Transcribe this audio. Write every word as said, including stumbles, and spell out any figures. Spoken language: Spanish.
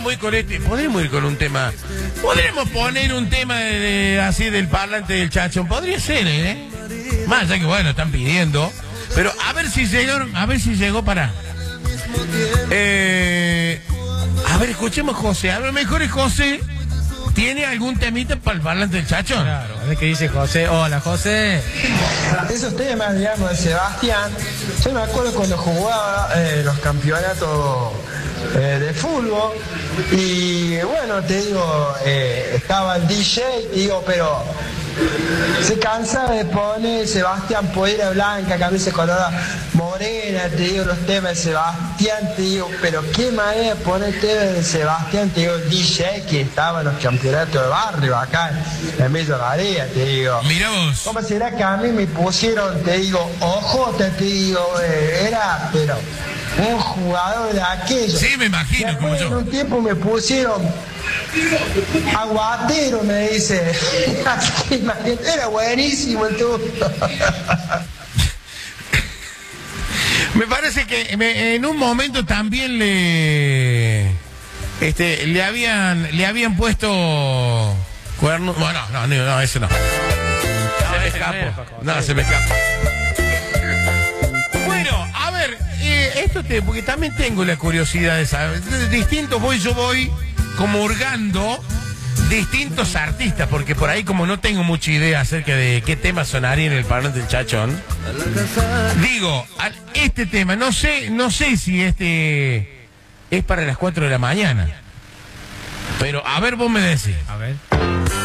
podríamos ir con este, podríamos ir con un tema, podríamos poner un tema de, de, así del parlante del Chachón, podría ser, ¿eh? Más allá que bueno, están pidiendo, pero a ver si llegaron, a ver si llegó para. Eh, a ver, escuchemos José, a lo mejor es José. ¿Tiene algún temita para el parlante del Chachón? Claro, a ver qué dice José. Hola, José. Esos temas, digamos, de Sebastián, yo me acuerdo cuando jugaba eh, los campeonatos eh, de fútbol y bueno, te digo, eh, estaba el D J, te digo, pero se cansaba de poner Sebastián Pollera Blanca, camisa colorada morena, te digo, los temas de Sebastián, te digo, pero qué manera de poner temas de Sebastián, te digo, el D J que estaba en los campeonatos de barrio acá en Villa María, te digo. Mirá vos. ¿Cómo será que a mí me pusieron, te digo, ojo, te digo, eh, era, pero un jugador de aquello. Sí, me imagino, Después, como yo. en un tiempo me pusieron aguatero, me dice. Era buenísimo el tubo. Me parece que me, en un momento también le este le habían le habían puesto cuernos. Bueno, no, no, no, eso no. Se me escapó. No, se me escapó. Bueno, a ver, eh, esto te, porque también tengo la curiosidad de saber. Distintos voy, yo voy como hurgando distintos artistas, porque por ahí como no tengo mucha idea acerca de qué tema sonaría en el parlante del Chachón, digo, este tema, no sé, no sé si este es para las cuatro de la mañana, pero a ver, vos me decís. A ver.